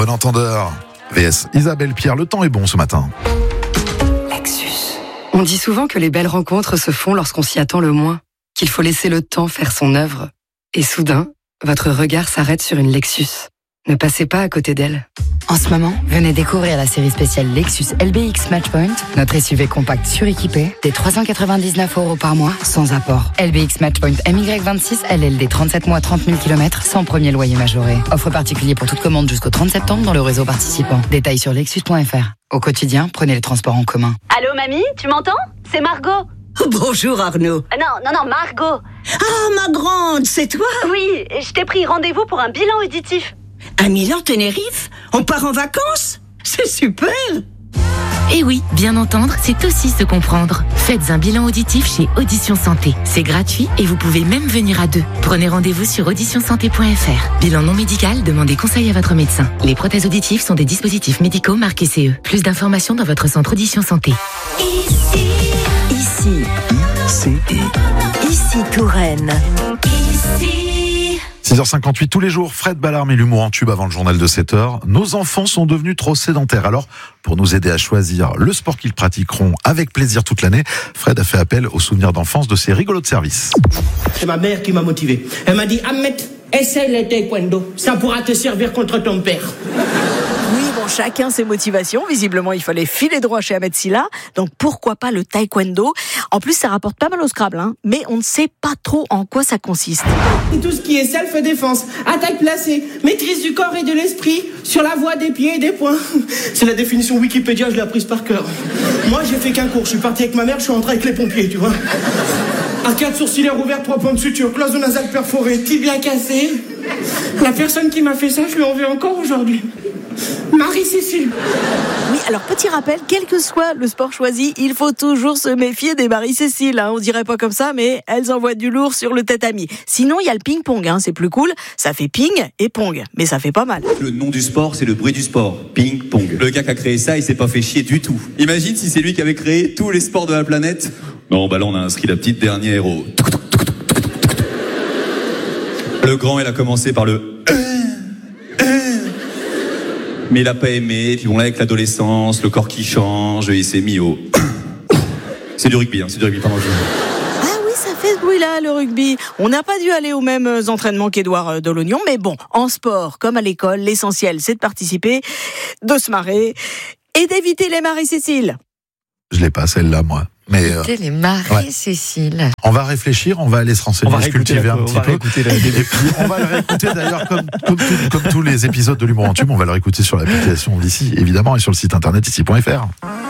entendeur. VS Isabelle Pierre, le temps est bon ce matin. Lexus. On dit souvent que les belles rencontres se font lorsqu'on s'y attend le moins, qu'il faut laisser le temps faire son œuvre. Et soudain, votre regard s'arrête sur une Lexus. Ne passez pas à côté d'elle. En ce moment, venez découvrir la série spéciale Lexus LBX Matchpoint, notre SUV compact suréquipé, des 399 € par mois, sans apport. LBX Matchpoint MY26 LLD 37 mois 30 000 km, sans premier loyer majoré. Offre particulier pour toute commande jusqu'au 30 septembre dans le réseau participant. Détails sur lexus.fr. Au quotidien, prenez les transports en commun. Allô mamie, tu m'entends? C'est Margot. Bonjour Arnaud. Non, Margot. Ah, ma grande, c'est toi? Oui, je t'ai pris rendez-vous pour un bilan auditif. À Milan-Tenerife? On part en vacances? C'est super! Et oui, bien entendre, c'est aussi se comprendre. Faites un bilan auditif chez Audition Santé. C'est gratuit et vous pouvez même venir à deux. Prenez rendez-vous sur auditionsanté.fr. Bilan non médical, demandez conseil à votre médecin. Les prothèses auditives sont des dispositifs médicaux marqués CE. Plus d'informations dans votre centre Audition Santé. Ici Touraine. 6h58 tous les jours, Fred Ballard met l'humour en tube avant le journal de 7h. Nos enfants sont devenus trop sédentaires. Alors, pour nous aider à choisir le sport qu'ils pratiqueront avec plaisir toute l'année, Fred a fait appel aux souvenirs d'enfance de ses rigolos de service. C'est ma mère qui m'a motivé. Elle m'a dit, Ahmed, essaye le taekwondo. Ça pourra te servir contre ton père. Oui, bon, chacun ses motivations. Visiblement, il fallait filer droit chez Ahmed Silla. Donc, pourquoi pas le taekwondo? En plus, ça rapporte pas mal au Scrabble, hein. Mais on ne sait pas trop en quoi ça consiste. Tout ce qui est self-défense, attaque placée, maîtrise du corps et de l'esprit, sur la voie des pieds et des poings. C'est la définition Wikipédia, je l'ai apprise par cœur. Moi, j'ai fait qu'un cours. Je suis parti avec ma mère, je suis rentré avec les pompiers, tu vois. Arcade sourcilière ouverte, 3 points de suture, cloison nasale perforée, tibia cassé. La personne qui m'a fait ça, je lui en veux encore aujourd'hui. Marie-Cécile. Oui, alors petit rappel, quel que soit le sport choisi, il faut toujours se méfier des Marie-Cécile. Hein. On dirait pas comme ça, mais elles envoient du lourd sur le tatami. Sinon, il y a le ping-pong, hein. C'est plus cool. Ça fait ping et pong, mais ça fait pas mal. Le nom du sport, c'est le bruit du sport. Ping-pong. Le gars qui a créé ça, il s'est pas fait chier du tout. Imagine si c'est lui qui avait créé tous les sports de la planète. Non, bah là, on a inscrit la petite dernière héros. Le grand, il a commencé par le... Mais il a pas aimé, puis bon là avec l'adolescence, le corps qui change, il s'est mis au... C'est du rugby, pardon. Ah oui, ça fait ce bruit-là, le rugby. On n'a pas dû aller aux mêmes entraînements qu'Édouard Delognon, mais bon, en sport, comme à l'école, l'essentiel, c'est de participer, de se marrer et d'éviter les Marie-Cécile. Je l'ai pas, celle-là, moi. Mais les Marie-Cécile. on va réfléchir, on va aller se renseigner, se cultiver un petit peu. Et puis on va le réécouter d'ailleurs comme tous les épisodes de l'humour en tube, on va le réécouter sur l'application d'ici, évidemment, et sur le site internet ici.fr.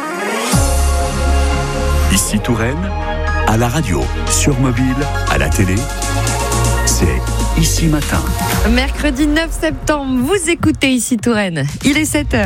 Ici Touraine, à la radio, sur mobile, à la télé, c'est Ici Matin. Mercredi 9 septembre, vous écoutez Ici Touraine. Il est 7h.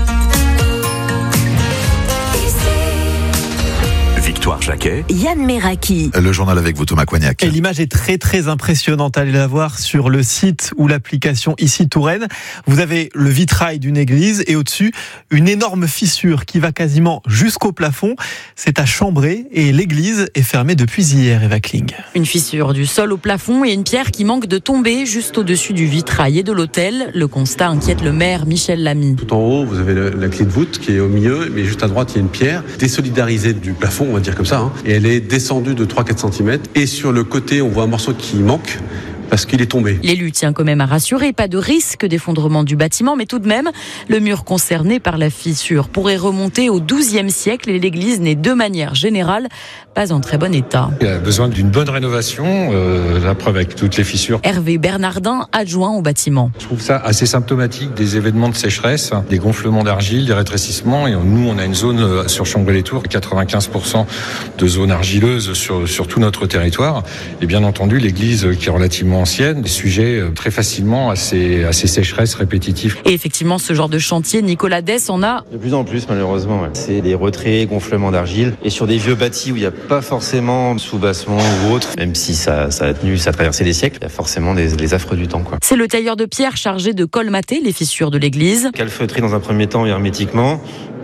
Victoire Jacquet, Yann Meraki. Le journal avec vous, Thomas Coignac. Et l'image est très très impressionnante. Allez la voir sur le site ou l'application Ici Touraine. Vous avez le vitrail d'une église et au-dessus, une énorme fissure qui va quasiment jusqu'au plafond. C'est à Chambray et l'église est fermée depuis hier, Eva Kling. Une fissure du sol au plafond et une pierre qui manque de tomber juste au-dessus du vitrail et de l'autel. Le constat inquiète le maire Michel Lamy. Tout en haut, vous avez la clé de voûte qui est au milieu, mais juste à droite, il y a une pierre désolidarisée du plafond, on va dire comme ça, hein. Et elle est descendue de 3-4 cm. Et sur le côté, on voit un morceau qui manque parce qu'il est tombé. L'élu tient quand même à rassurer, pas de risque d'effondrement du bâtiment, mais tout de même, le mur concerné par la fissure pourrait remonter au XIIe siècle et l'église n'est de manière générale pas en très bon état. Il a besoin d'une bonne rénovation, la preuve avec toutes les fissures. Hervé Bernardin, adjoint au bâtiment. Je trouve ça assez symptomatique des événements de sécheresse, des gonflements d'argile, des rétrécissements. Et nous, on a une zone sur Chambray-les-Tours, 95% de zone argileuse sur tout notre territoire. Et bien entendu, l'église qui est relativement ancienne, est sujet très facilement à ces sécheresses répétitives. Et effectivement, ce genre de chantier, Nicolas Dess en a de plus en plus, malheureusement. Ouais. C'est des retraits, gonflements d'argile. Et sur des vieux bâtis où il n'y a pas forcément sous-bassement ou autre, même si ça a tenu, ça a traversé les siècles, il y a forcément les affres du temps, quoi. C'est le tailleur de pierre chargé de colmater les fissures de l'église. Calfeutrer dans un premier temps hermétiquement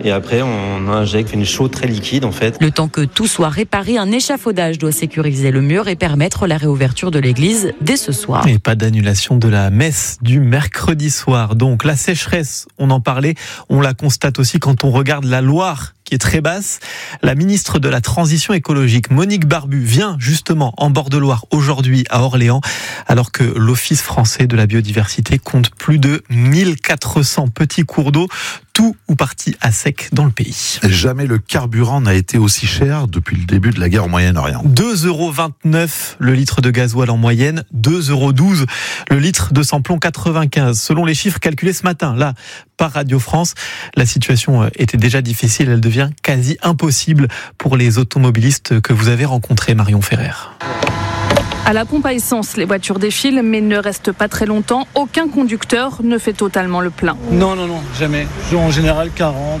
et après on injecte une chaux très liquide en fait. Le temps que tout soit réparé, un échafaudage doit sécuriser le mur et permettre la réouverture de l'église dès ce soir. Et pas d'annulation de la messe du mercredi soir. Donc la sécheresse, on en parlait, on la constate aussi quand on regarde la Loire, qui est très basse. La ministre de la Transition écologique, Monique Barbu, vient justement en bord de Loire aujourd'hui à Orléans, alors que l'Office français de la biodiversité compte plus de 1400 petits cours d'eau, tout ou partie à sec dans le pays. Jamais le carburant n'a été aussi cher depuis le début de la guerre au Moyen-Orient. 2,29 € le litre de gasoil en moyenne, 2,12 € le litre de samplon 95. Selon les chiffres calculés ce matin, là, par Radio France, la situation était déjà difficile, elle devient quasi impossible pour les automobilistes que vous avez rencontrés, Marion Ferrer. À la pompe à essence, les voitures défilent, mais ne restent pas très longtemps. Aucun conducteur ne fait totalement le plein. Non, jamais. En général, 40,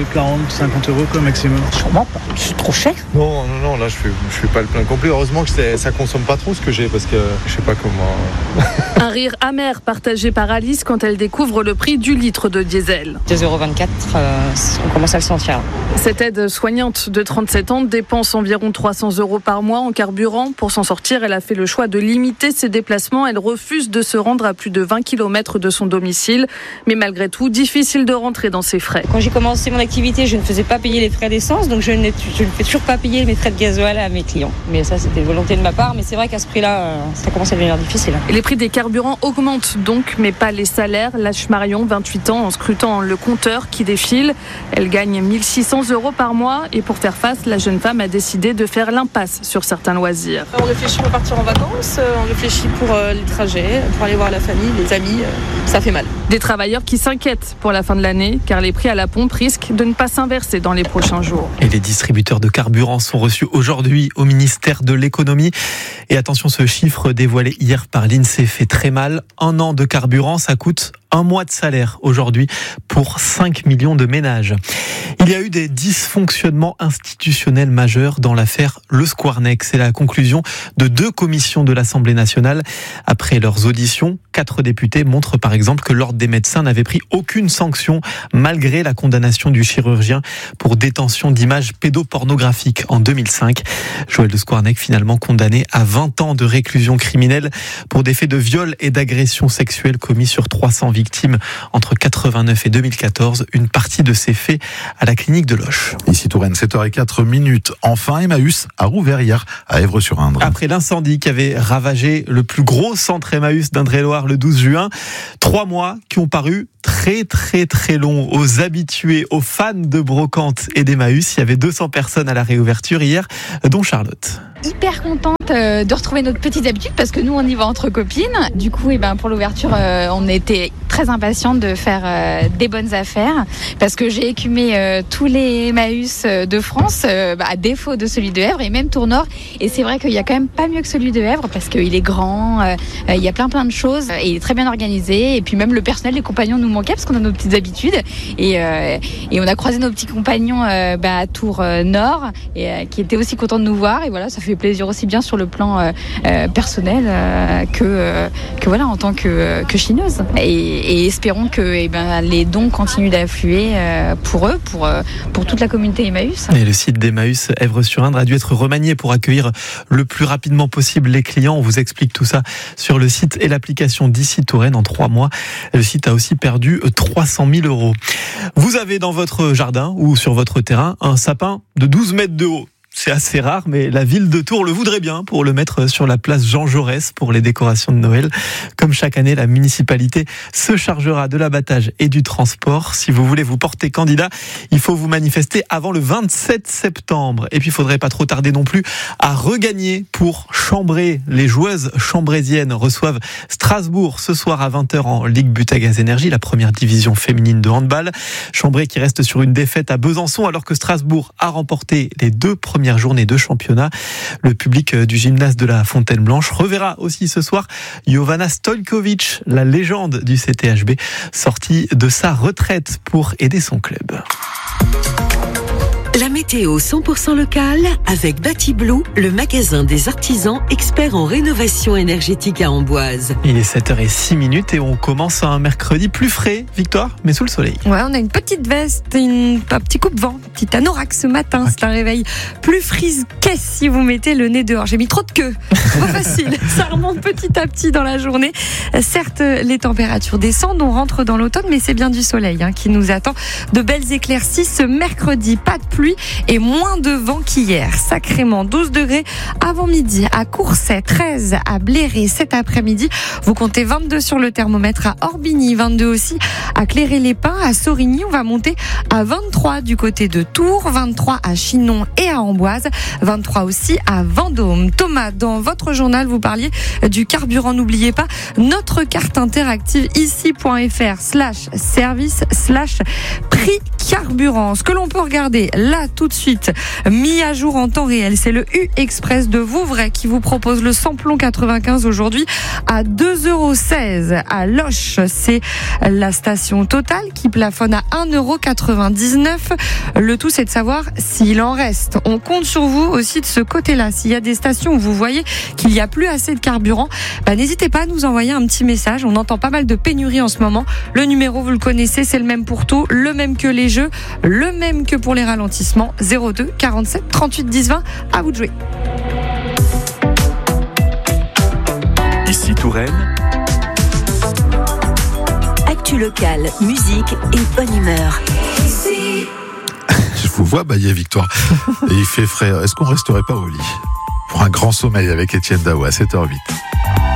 50 € comme maximum. Sûrement pas. C'est trop cher. Non, là, je fais pas le plein complet. Heureusement que ça consomme pas trop ce que j'ai, parce que je sais pas comment. Un rire amer partagé par Alice quand elle découvre le prix du litre de diesel. 2,24 €, on commence à le sentir. Cette aide-soignante de 37 ans dépense environ 300 € par mois en carburant. Pour s'en sortir, elle a fait le choix de limiter ses déplacements. Elle refuse de se rendre à plus de 20 km de son domicile. Mais malgré tout, difficile de rentrer dans ses frais. Quand j'ai commencé mon activité, je ne faisais pas payer les frais d'essence, donc je ne fais toujours pas payer mes frais de gasoil à mes clients. Mais ça, c'était une volonté de ma part. Mais c'est vrai qu'à ce prix-là, ça commence à devenir difficile. Et les prix des carburants augmentent donc, mais pas les salaires. Lâche Marion, 28 ans, en scrutant le compteur qui défile. Elle gagne 1600 € par mois. Et pour faire face, la jeune femme a décidé de faire l'impasse sur certains loisirs. On réfléchit pour partir en vacances, on réfléchit pour les trajets, pour aller voir la famille, les amis, ça fait mal. Des travailleurs qui s'inquiètent pour la fin de l'année, car les prix à la pompe risquent de ne pas s'inverser dans les prochains jours. Et les distributeurs de carburant sont reçus aujourd'hui au ministère de l'économie. Et attention, ce chiffre dévoilé hier par l'INSEE fait très mal. 1 an de carburant, ça coûte 1 mois de salaire aujourd'hui pour 5 millions de ménages. Il y a eu des dysfonctionnements institutionnels majeurs dans l'affaire Le Squarneck. C'est la conclusion de 2 commissions de l'Assemblée nationale. Après leurs auditions, 4 députés montrent par exemple que l'Ordre des médecins n'avait pris aucune sanction malgré la condamnation du chirurgien pour détention d'images pédopornographiques en 2005. Joël Le Squarneck, finalement condamné à 20 ans de réclusion criminelle pour des faits de viol et d'agression sexuelle commis sur 300 victimes entre 89 et 2014. Une partie de ces faits à la clinique de Loches. Ici Touraine, 7h04. Enfin, Emmaüs a rouvert hier à Évreux-sur-Indre. Après l'incendie qui avait ravagé le plus gros centre Emmaüs d'Indre-et-Loire le 12 juin, 3 mois qui ont paru très longs aux habitués, aux fans de brocante et d'Emmaüs. Il y avait 200 personnes à la réouverture hier, dont Charlotte. Hyper contente de retrouver notre petite habitude parce que nous on y va entre copines. Du coup pour l'ouverture on était très impatientes de faire des bonnes affaires parce que j'ai écumé tous les Emmaüs de France à défaut de celui de Èvres et même Tournord, et c'est vrai qu'il y a quand même pas mieux que celui de Èvres parce qu'il est grand, il y a plein de choses et il est très bien organisé, et puis même le personnel, les compagnons nous manquaient parce qu'on a nos petites habitudes et on a croisé nos petits compagnons à Tours Nord et qui étaient aussi contents de nous voir, et voilà, ça fait plaisir aussi bien sur le plan personnel que voilà, en tant que chineuse, et espérons que les dons continuent d'affluer pour eux, pour toute la communauté Emmaüs. Et le site d'Emmaüs Èvres-sur-Indre a dû être remanié pour accueillir le plus rapidement possible les clients. On vous explique tout ça sur le site et l'application d'ici Touraine. En 3 mois, le site a aussi perdu 300 000 €. Vous avez dans votre jardin ou sur votre terrain un sapin de 12 mètres de haut. C'est assez rare, mais la ville de Tours le voudrait bien pour le mettre sur la place Jean Jaurès pour les décorations de Noël. Comme chaque année, la municipalité se chargera de l'abattage et du transport. Si vous voulez vous porter candidat, il faut vous manifester avant le 27 septembre. Et puis, il faudrait pas trop tarder non plus à regagner pour Chambray. Les joueuses chambrésiennes reçoivent Strasbourg ce soir à 20h en Ligue Butagaz Énergie, la première division féminine de handball. Chambray qui reste sur une défaite à Besançon alors que Strasbourg a remporté les 2 premières journée de championnat. Le public du gymnase de la Fontaine Blanche reverra aussi ce soir Jovana Stojkovic, la légende du CTHB, sortie de sa retraite pour aider son club. La météo 100% locale avec Batiblue, le magasin des artisans experts en rénovation énergétique à Amboise. Il est 7h06 et on commence un mercredi plus frais, Victoire, mais sous le soleil. Ouais, on a une petite veste, un petit coupe-vent, un petit anorak ce matin. Okay. C'est un réveil plus frisquet si vous mettez le nez dehors. J'ai mis trop de queue. Pas facile. Ça remonte petit à petit dans la journée. Certes, les températures descendent, on rentre dans l'automne, mais c'est bien du soleil qui nous attend. De belles éclaircies ce mercredi, pas de pluie et moins de vent qu'hier. Sacrément 12 degrés avant midi à Courset, 13 à Bléré cet après-midi. Vous comptez 22 sur le thermomètre à Orbigny, 22 aussi à Cléré-les-Pins, à Sorigny. On va monter à 23 du côté de Tours, 23 à Chinon et à Amboise, 23 aussi à Vendôme. Thomas, dans votre journal, vous parliez du carburant. N'oubliez pas notre carte interactive ici.fr/service/prix carburant. Ce que l'on peut regarder là tout de suite, mis à jour en temps réel, c'est le U-Express de Vouvray qui vous propose le samplon 95 aujourd'hui à 2,16 € à Loches. C'est la station Total qui plafonne à 1,99 €. Le tout, c'est de savoir s'il en reste. On compte sur vous aussi de ce côté-là. S'il y a des stations où vous voyez qu'il n'y a plus assez de carburant, n'hésitez pas à nous envoyer un petit message. On entend pas mal de pénuries en ce moment. Le numéro, vous le connaissez, c'est le même pour tout, le même que les jeux, le même que pour les ralentissements. 02 47 38 10 20. À vous de jouer. Ici Touraine. Actu locale, musique et bonne humeur. Je vous vois bailler, Victoire. Et il fait frais. Est-ce qu'on resterait pas au lit pour un grand sommeil avec Étienne Dao à 7h08?